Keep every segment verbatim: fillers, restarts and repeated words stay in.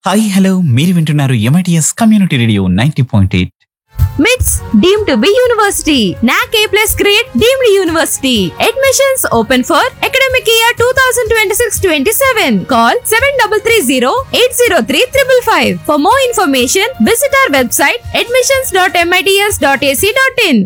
Hi hello మీరు వింటున్నారు MITS community radio ninety point eight. మిట్స్ డీమ్డ్ టు బి యూనివర్సిటీ నాక్ ఏ plus grade deemed university admissions open for academic year twenty twenty-six twenty-seven call seven three three zero eight zero three five five for more information visit our website admissions dot mits dot a c dot in.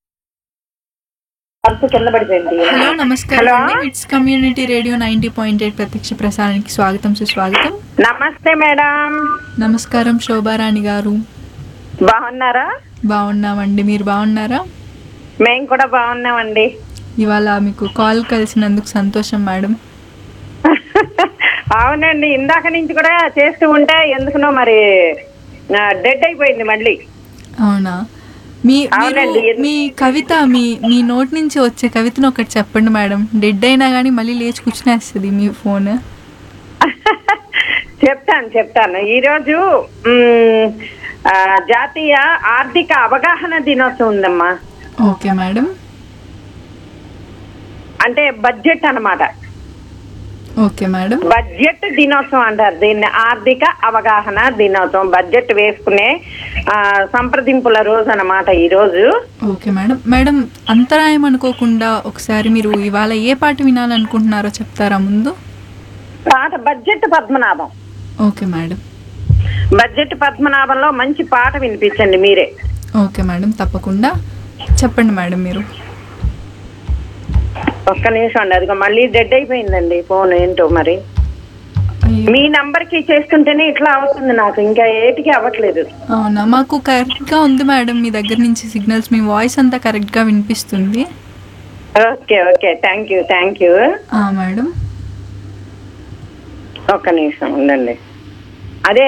Hello నమస్కారం అండి. It's community radio ninety point eight ప్రత్యక్ష ప్రసారానికి స్వాగతం సుస్వాగతం. నమస్తే madam. నమస్కారం శోభారాణి గారు. బాగున్నారా? బాగున్నామండి, మీరు బాగున్నారా? మేము కూడా బాగున్నామండి. ఇవాళ మీకు కాల్ కలిసినందుకు సంతోషం మేడం. అవునండి, ఇందాక నుంచి కూడా చేస్తూ ఉంటే ఎందుకునో మరి డెడ్ అయిపోయింది మళ్ళీ. అవునా? మీ మీ కవిత మీ మీ నోట్ నుంచి వచ్చే కవితను ఒకటి చెప్పండి మేడం. డెడ్ అయినా కానీ మళ్ళీ లేచి కూర్చునేస్తుంది మీ ఫోన్. చెప్తాను చెప్తాను ఈరోజు జాతీయ ఆర్థిక అవగాహన దినోత్సవం ఉందమ్మా. Okay madam. అంటే బడ్జెట్ అన్నమాట. Okay madam. బడ్జెట్ దినోత్సవం అంటారు దీన్ని, ఆర్థిక అవగాహన దినోత్సవం. బడ్జెట్ వేసుకునే సంప్రదింపుల రోజు అన్నమాట ఈ రోజు. Okay madam. మేడం అంతరాయం అనుకోకుండా ఒకసారి మీరు ఇవాళ ఏ పాట వినాలనుకుంటున్నారో చెప్తారా ముందు? పాట budget Padmanabham. Okay madam. Budget పద్మనాభంలో మంచి పాట వినిపించండి మీరే. ఓకే మేడం, తప్పకుండా. చెప్పండి మేడం మీరు. ఒక్క నిమిషం అండి, అదిగో మళ్ళీ డెడ్ అయిపోయిందండి ఫోన్. ఏంటో మరి మీ నంబర్ కి చేస్తుంటేనే ఇట్లా అవుతుంది నాకు, ఇంకా ఏటికి అవ్వట్లేదు. అవునా? మాకు కరెక్ట్ గా ఉంది మేడం మీ దగ్గర నుంచి సిగ్నల్స్. మీ వాయిస్ అంతా కరెక్ట్ గా వినిపిస్తుంది. Okay okay, thank you thank you madam. ఒక్క నిమిషం ఉండండి. అదే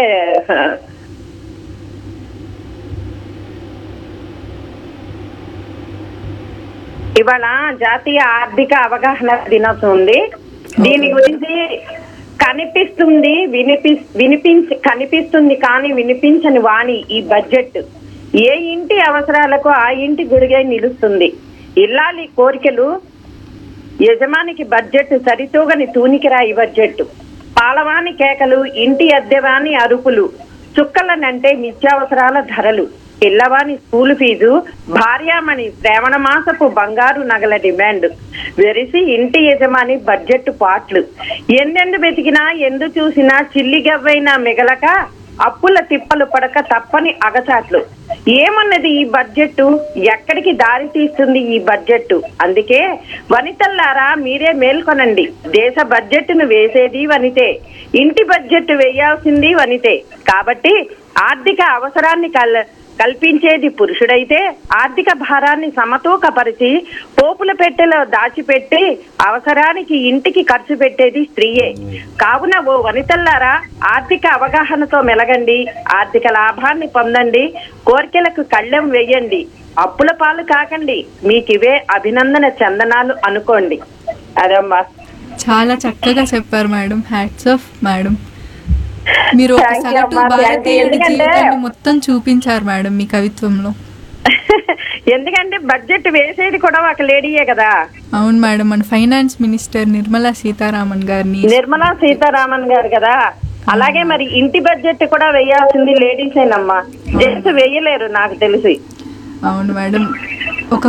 ఇవాళ జాతీయ ఆర్థిక అవగాహన దినోత్సవం ఉంది. దీని గురించి కనిపిస్తుంది వినిపి వినిపించి కనిపిస్తుంది కానీ వినిపించని వాణి ఈ బడ్జెట్. ఏ ఇంటి అవసరాలకు ఆ ఇంటి గుడిగై నిలుస్తుంది. ఇల్లాలి కోరికలు యజమానికి బడ్జెట్ సరితూగని తూనికిరా ఈ బడ్జెట్. పాలవాని కేకలు ఇంటి అద్దెవాని అరుపులు, చుక్కలనంటే నిత్యావసరాల ధరలు, పిల్లవాని స్కూల్ ఫీజు, భార్యామణి శ్రావణ మాసపు బంగారు నగల డిమాండ్, వెరిసి ఇంటి యజమాని బడ్జెట్ పాట్లు. ఎన్నెందు వెతికినా ఎందు చూసినా చిల్లి గవ్వైనా మిగలక అప్పుల తిప్పలు పడక తప్పని అగచాట్లు. ఏమన్నది ఈ బడ్జెట్, ఎక్కడికి దారి తీస్తుంది ఈ బడ్జెట్? అందుకే వనితల్లారా మీరే మేల్కొనండి, దేశ బడ్జెట్ ను వేసేది వనితే, ఇంటి బడ్జెట్ వేయాల్సింది వనితే. కాబట్టి ఆర్థిక అవసరాన్ని కల్ కల్పించేది పురుషుడైతే ఆర్థిక భారాన్ని సమతూకపరిచి పోపుల పెట్టెలో దాచిపెట్టి అవసరానికి ఇంటికి ఖర్చు పెట్టేది స్త్రీయే. కావున ఓ వనితల్లారా ఆర్థిక అవగాహనతో మెలగండి, ఆర్థిక లాభాన్ని పొందండి, కోర్కెలకు కళ్ళెం వేయండి, అప్పుల పాలు కాకండి, మీకివే అభినందన చందనాలు అనుకోండి. అదమ్మా, చాలా చక్కగా చెప్పారు మేడం. Hats off madam. మీరు ఒక సగటు భారతీయుడి జీవితాన్ని మొత్తం చూపించారు మేడం మీ కవిత్వంలో. ఎందుకంటే బడ్జెట్ వేసేది కూడా ఒక లేడీయే కదా. అవును మేడం, మన ఫైనాన్స్ మినిస్టర్ నిర్మలా సీతారామన్ గారిని నిర్మలా సీతారామన్ గారు కదా. అలాగే మరి ఇంటి బడ్జెట్ కూడా వేయాల్సింది లేడీసేనమ్మా, జెంట్స్ వేయలేరు నాకు తెలిసి. అవును మేడం. ఒక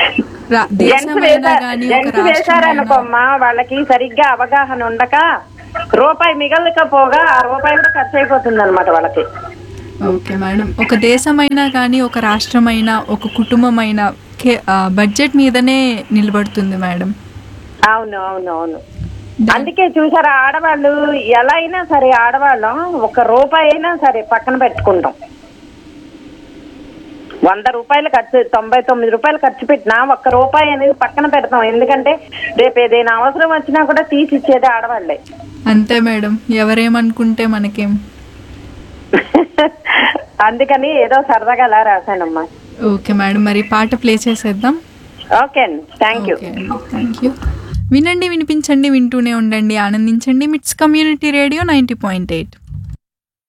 జెంట్స్ వేశారనుకోమ్మా, వాళ్ళకి సరిగ్గా అవగాహన ఉండక రూపాయి మిగలకపోగా ఆ రూపాయి కూడా ఖర్చు అయిపోతుంది అనమాట వాళ్ళకి. Okay madam. ఒక దేశమైనా కానీ ఒక రాష్ట్రమైనా ఒక కుటుంబమైనా బడ్జెట్ మీదనే నిలబడుతుంది మేడం. అవును అవును అవును. అందుకే చూసారా, ఆడవాళ్ళు ఎలా అయినా సరే ఆడవాళ్ళం ఒక రూపాయి అయినా సరే పక్కన పెట్టుకుంటాం. వంద రూపాయలు ఖర్చు తొంభై తొమ్మిది రూపాయలు ఖర్చు పెట్టినా ఒక్క రూపాయి అనేది పక్కన పెడతాం. ఎందుకంటే రేపు ఏదైనా అవసరం వచ్చినా కూడా తీసి ఇచ్చేది ఆడవాళ్ళే. అంతే మేడం, ఎవరేమనుకుంటే మనకేం. అందుకని ఏదో సరదాగా అలా రాశానమ్మా. ఓకే మేడం, మరి పాట ప్లే చేసేద్దాం. ఓకే అండి, థ్యాంక్ యూ థ్యాంక్ యూ. వినండి, వినిపించండి, వింటూనే ఉండండి, ఆనందించండి. మిట్స్ community radio ninety point eight.